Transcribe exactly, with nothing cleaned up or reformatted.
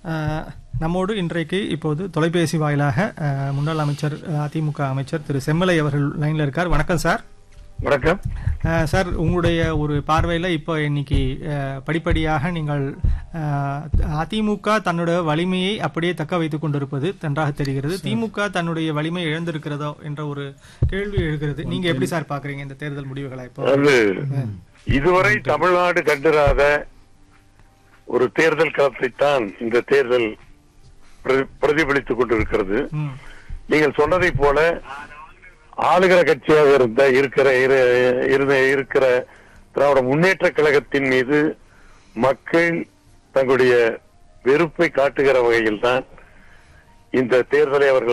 அஹ், நம்மோடு இன்றைக்கு இப்போது தொலைபேசி வாயிலாக அஹ், முன்னாள் அமைச்சர் அதிமுக அமைச்சர் திரு செம்மலை அவர்கள் லைன்ல இருக்கார். வணக்கம் சார். வணக்கம் அஹ், சார், உங்களுடைய ஒரு பார்வையில் இப்போ இன்னைக்கு அஹ், படிப்படியாக நீங்கள் அஹ், அதிமுக தன்னுடைய வலிமையை அப்படியே தக்க வைத்துக் கொண்டிருப்பது நன்றாக தெரிகிறது. திமுக தன்னுடைய வலிமை இழந்திருக்கிறதோ என்ற ஒரு கேள்வி எழுகிறது. நீங்க எப்படி சார் பாக்குறீங்க இந்த தேர்தல் முடிவுகளை? இப்போ அது இதுவரை தமிழ்நாடு கண்டிராத ஒரு தேர்தல் களத்தைத்தான் இந்த தேர்தல் பிரதி- பிரதிபலித்துக் கொண்டிருக்கிறது. ம், நீங்கள் சொன்னதை போல ஆளுகிற கட்சியாக இருந்த இருக்கிற இரு- இருந்த இருக்கிற திராவிட முன்னேற்ற கழகத்தின் மீது மக்கள் தங்களுடைய வெறுப்பை காட்டுகிற வகையில் தான் இந்த தேர்தலை அவர்கள்